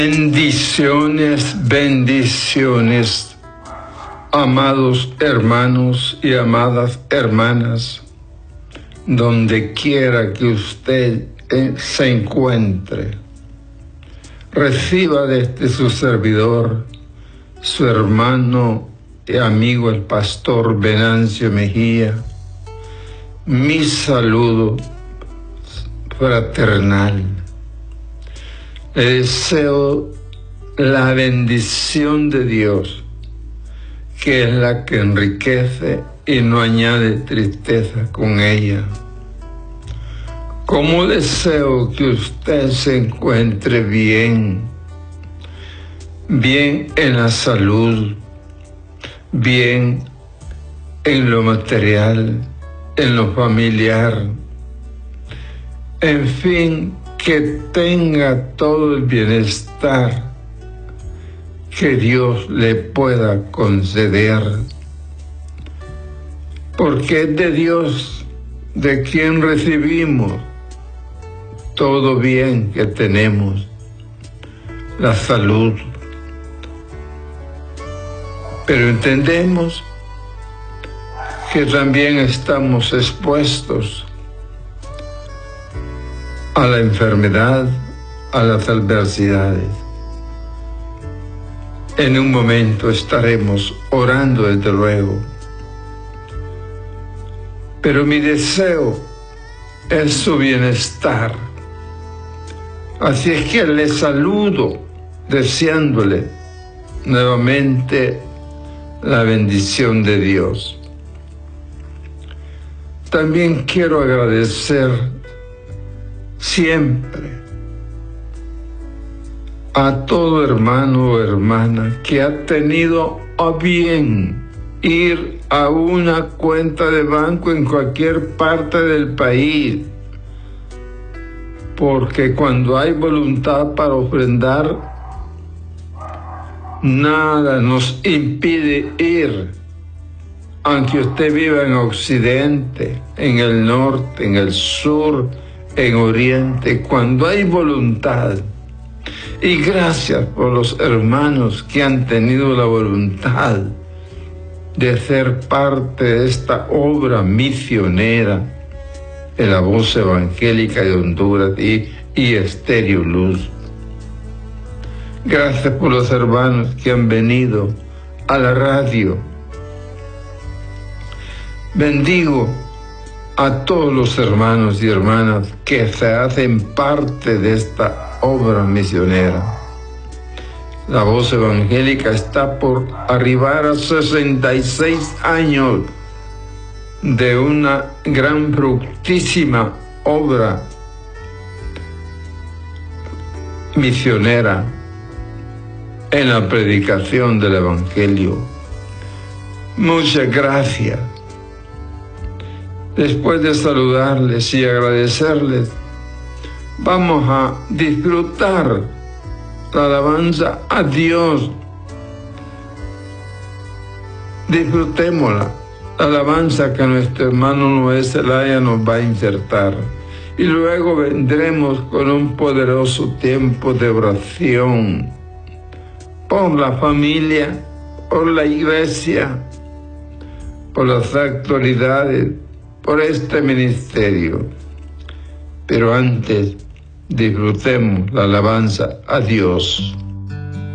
Bendiciones, bendiciones, amados hermanos y amadas hermanas, donde quiera que usted se encuentre. Reciba desde su servidor, su hermano y amigo el pastor Venancio Mejía, mi saludo fraternal. Le deseo la bendición de Dios, que es la que enriquece y no añade tristeza con ella. Como deseo que usted se encuentre bien en la salud, bien en lo material, en lo familiar, en fin, que tenga todo el bienestar que Dios le pueda conceder. Porque es de Dios de quien recibimos todo bien que tenemos, la salud. Pero entendemos que también estamos expuestos a la enfermedad, a las adversidades. En un momento estaremos orando desde luego, pero mi deseo es su bienestar. Así es que le saludo deseándole nuevamente la bendición de Dios. También quiero agradecer siempre a todo hermano o hermana que ha tenido a bien ir a una cuenta de banco en cualquier parte del país, porque cuando hay voluntad para ofrendar, nada nos impide ir, aunque usted viva en Occidente, en el norte, en el sur, en Oriente, cuando hay voluntad. Y gracias por los hermanos que han tenido la voluntad de ser parte de esta obra misionera de la Voz Evangélica de Honduras y Estéreo Luz. Gracias por los hermanos que han venido a la radio. Bendigo a todos los hermanos y hermanas que se hacen parte de esta obra misionera. La Voz Evangélica está por arribar a 66 años de una gran, fructísima obra misionera en la predicación del Evangelio. Muchas gracias. Después de saludarles y agradecerles, vamos a disfrutar la alabanza a Dios. Disfrutémosla, la alabanza que nuestro hermano Noé Zelaya nos va a insertar. Y luego vendremos con un poderoso tiempo de oración por la familia, por la iglesia, por las autoridades, por este ministerio. Pero antes, disfrutemos la alabanza a Dios.